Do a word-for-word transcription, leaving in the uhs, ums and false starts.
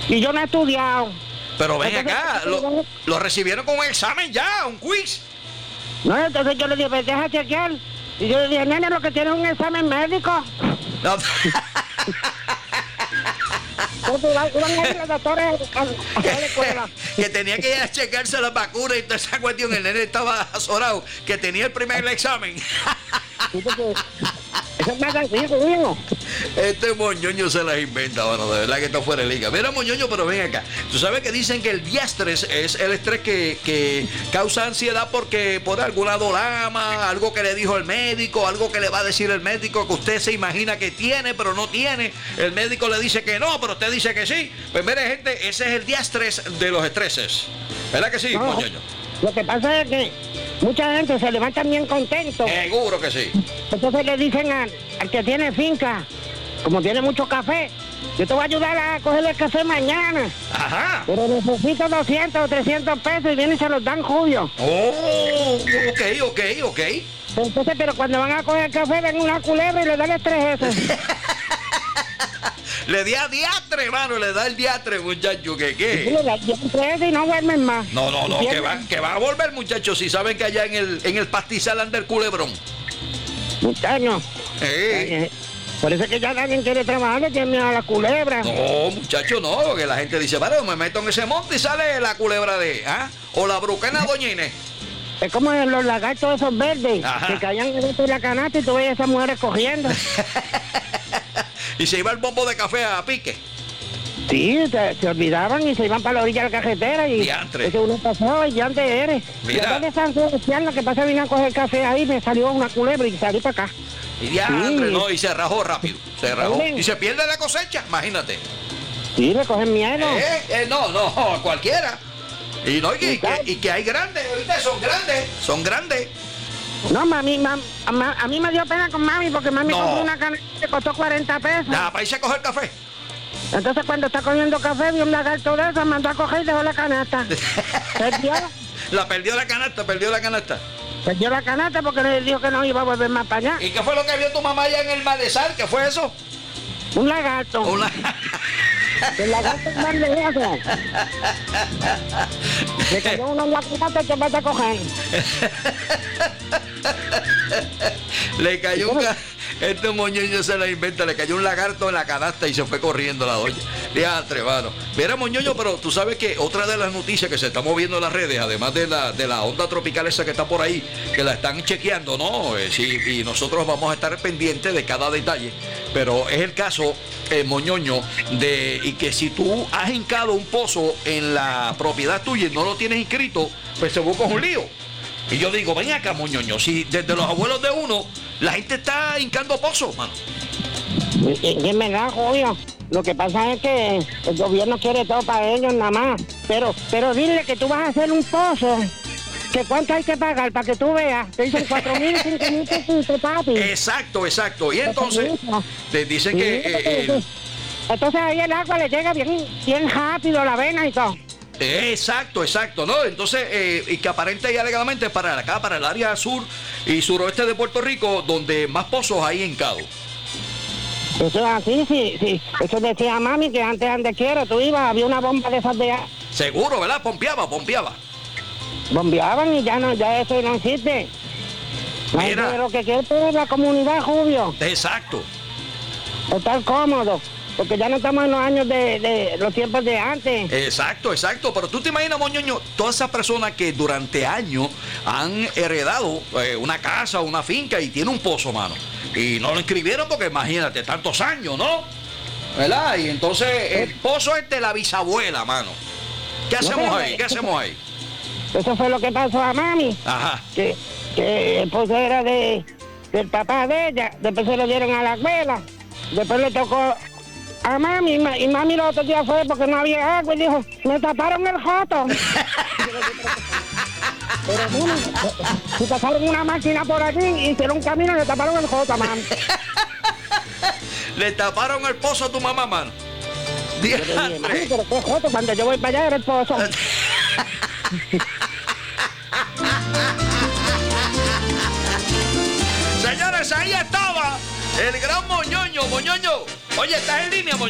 Y yo no he estudiado. Pero ven Entonces, acá, lo, lo recibieron con un examen ya, un quiz. No, entonces yo le dije, pues deja chequear. Y yo le dije, nene, lo que tiene es un examen médico. No. Entonces iban, iban a ir los doctores a, a la escuela. Que tenía que ir a checarse las vacunas y toda esa cuestión. El nene estaba azorado, que tenía el primer examen. Eso es más sencillo, hijo. Este moñoño se las inventa, bueno, de verdad que está fuera de liga. Mira, moñoño, pero ven acá. Tú sabes que dicen que el diastrés es el estrés que, que causa ansiedad porque por alguna dolama, algo que le dijo el médico, algo que le va a decir el médico que usted se imagina que tiene, pero no tiene. El médico le dice que no, pero usted dice que sí. Pues mire, gente, ese es el diastrés de los estreses. ¿Verdad que sí, No, moñoño? Lo que pasa es que mucha gente se levanta bien contento. Seguro que sí. Entonces le dicen al, al que tiene finca, como tiene mucho café, yo te voy a ayudar a coger el café mañana. Ajá. Pero necesito doscientos o trescientos pesos y vienen y se los dan Julio. Oh, ok, ok, ok. Entonces, pero cuando van a coger el café, ven una culebra y le dan el tres esos. Le di a diatre, hermano, le da el diatre, muchacho, que Y qué. le dan el tres y no duermen más. No, no, no, Y que van, que van a volver, muchachos, si saben que allá en el, en el pastizal anda el culebrón. Muchachos. Eh. Por eso es que ya nadie quiere trabajar, le tiene miedo a la culebra. No, muchacho, no, porque la gente dice, vale, me meto en ese monte y sale la culebra de, ¿ah? O la bruquena doñine. Es como los lagartos esos verdes, Ajá. que caían dentro de la canasta y tú veías a esas mujeres cogiendo. Y se iba el bombo de café a pique. Sí, se, se olvidaban y se iban para la orilla de la carretera y Diantre. ese uno pasaba y ya antes eres. Mira. Yo de San Sebastián, lo que pasa vine a coger café ahí, me salió una culebra y salí para acá. Y diantre, Sí. ¿no? Y se rajó rápido, se rajó. Bien. Y se pierde la cosecha, imagínate. Sí, le cogen miedo. Eh, eh, no, no, a cualquiera. Y no, y, y que, claro. y que hay grandes, ¿viste? Son grandes, son grandes. No, mami, mam- a, ma- a mí me dio pena con mami porque mami No. compró una canasta que costó cuarenta pesos. Nada, para irse a coger café. Entonces cuando está cogiendo café, vio un lagarto de eso, mandó a coger y dejó la canasta. Perdió, La perdió la canasta, perdió la canasta. perdió la canasta porque le dijo que no iba a volver más para allá. ¿Y qué fue lo que vio tu mamá allá en el malezal? ¿Qué fue eso? Un lagarto. Una... El lagarto es más de eso. Le cayó uno en la canasta que va a coger. Le cayó un... ca- Este moñoño se la inventa, le cayó un lagarto en la canasta y se fue corriendo la doña. Diantre, mano. Mira, moñoño, pero tú sabes que otra de las noticias que se está moviendo en las redes, además de la, de la onda tropical esa que está por ahí, que la están chequeando, ¿no? Eh, sí, y nosotros vamos a estar pendientes de cada detalle. Pero es el caso, eh, moñoño, de y que si tú has hincado un pozo en la propiedad tuya y no lo tienes inscrito, pues se busca un lío. Y yo digo, ven acá, moñoño, si desde los abuelos de uno, la gente está hincando pozos, mano. Y, y es verdad, Julio. Lo que pasa es que el gobierno quiere todo para ellos nada más. Pero, pero dile que tú vas a hacer un pozo. ¿Que cuánto hay que pagar para que tú veas? Te dicen cuatro mil, cinco mil pesitos, papi. Exacto, exacto. Y entonces, te dicen que... eh, el- Entonces ahí el agua le llega bien, bien rápido a la vena y todo. Exacto, exacto, ¿no? Entonces, eh, y que aparente y alegadamente para acá, para el área sur y suroeste de Puerto Rico, donde más pozos hay hincados. Eso es así, sí, sí. Eso decía mami que antes, donde quiera, tú ibas, había una bomba de esas de agua. Seguro, ¿verdad? Pompeaba, pompeaba. Bombeaban y ya no, ya eso no existe. La Mira. gente lo que quiere es la comunidad, Julio, Exacto. estar cómodo, porque ya no estamos en los años de, de los tiempos de antes. Exacto, exacto. Pero tú te imaginas, moñoño, todas esas personas que durante años han heredado eh, una casa, una finca y tiene un pozo, mano. Y no lo inscribieron porque imagínate, tantos años, ¿no? ¿Verdad? Y entonces el pozo es de la bisabuela, mano. ¿Qué hacemos ahí? ¿Qué hacemos ahí? Eso fue lo que pasó a mami, Ajá. que, que el pozo era de, del papá de ella, después se lo dieron a la abuela, después le tocó a mami, y ma- y mami los otros días fue porque no había agua y dijo, me taparon el joto. Pero bueno, se taparon una máquina por allí, hicieron un camino y le taparon el joto, mami. Le taparon el pozo a tu mamá, mano. Yo le dije, mami, Diantre. pero qué joto, cuando yo voy para allá era el pozo. Señores, ahí estaba el gran moñoño, moñoño. Oye, ¿estás en línea, moñoño?